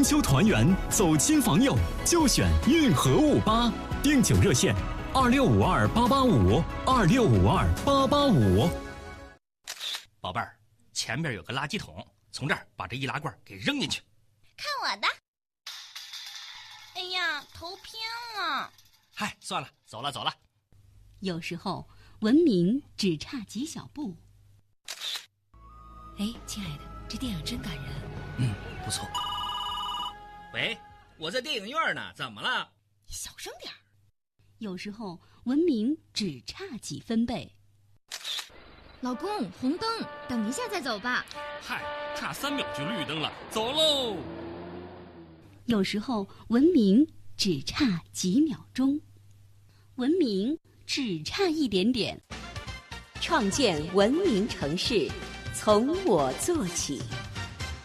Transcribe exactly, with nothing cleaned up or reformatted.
中秋团圆，走亲访友就选运河五八。订酒热线：二六五二八八五二六五二八八五。 宝贝儿，前边有个垃圾桶，从这儿把这易拉罐给扔进去。 看我的！哎呀，头偏了。 嗨，算了，走了走了。 有时候文明只差几小步。 哎，亲爱的，这电影真感人。 嗯，不错。喂，我在电影院呢，怎么了？ 你小声点儿。 有时候文明只差几分贝。 老公，红灯，等一下再走吧。 嗨，差三秒就绿灯了，走喽。 有时候文明只差几秒钟，文明只差一点点。 创建文明城市，从我做起。